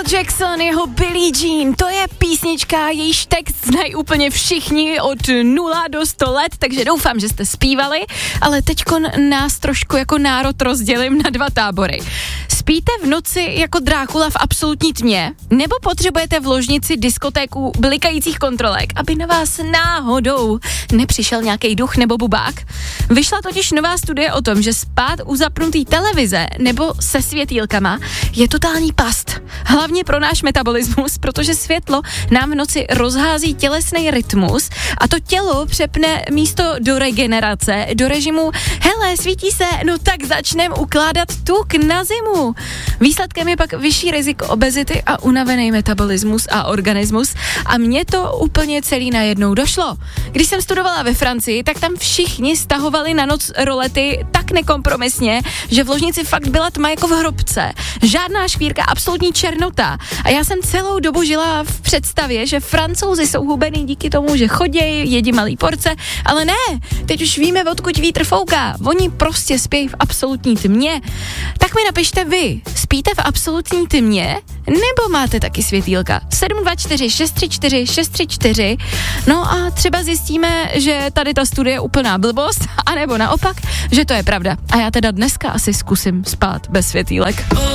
Jackson, jeho Billie Jean, to je písnička, jejíž text znají úplně všichni od 0 do 100 let, takže doufám, že jste zpívali, ale teďko nás trošku jako národ rozdělím na 2 tábory. Spíte v noci jako Drákula v absolutní tmě, nebo potřebujete v ložnici diskotéku blikajících kontrolek, aby na vás náhodou nepřišel nějaký duch nebo bubák? Vyšla totiž nová studie o tom, že spát u zapnutý televize nebo se světýlkama je totální past. Hlavně pro náš metabolismus, protože světlo nám v noci rozhází tělesný rytmus a to tělo přepne místo do regenerace, do režimu hele, svítí se, no tak začneme ukládat tuk na zimu. Výsledkem je pak vyšší riziko obezity a unavený metabolismus a organismus a mně to úplně celý najednou došlo. Když jsem studovala ve Francii, tak tam všichni stahovali na noc rolety tak nekompromisně, že v ložnici fakt byla tma jako v hrobce. Žádná škvírka, absolutní černota. A já jsem celou dobu žila v představě, že Francouzi jsou hubený díky tomu, že chodějí, jedí malý porce, ale ne, teď už víme, odkud vítr fouká. Oni prostě spí v absolutní tmě. Tak mi napište vy, spíte v absolutní tmě, nebo máte taky světýlka? 724 634 634. No a třeba zjistíme, že tady ta studie je úplná blbost, anebo naopak, že to je pravda. A já teda dneska asi zkusím spát bez světýlek.